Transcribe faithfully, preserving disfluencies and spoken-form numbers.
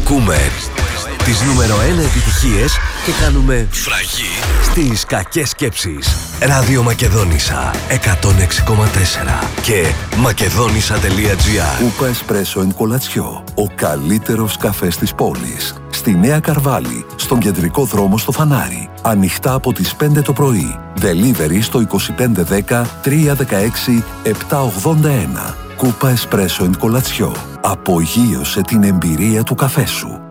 Ακούμε τις νούμερο ένα επιτυχίες και κάνουμε φραγή στις κακές σκέψεις. Ράδιο Μακεδόνισσα εκατόν έξι κόμμα τέσσερα και μακεδόνισσα τελεία τζι άρ. Κούπα Espresso εν Κολατσιό. Ο καλύτερος καφές της πόλης. Στη Νέα Καρβάλη, στον κεντρικό δρόμο στο Φανάρι. Ανοιχτά από τις πέντε το πρωί. Delivery στο είκοσι πέντε δέκα τριακόσια δεκαέξι επτακόσια ογδόντα ένα. Κούπα Espresso εν Κολατσιό. Απογείωσε την εμπειρία του καφέ σου.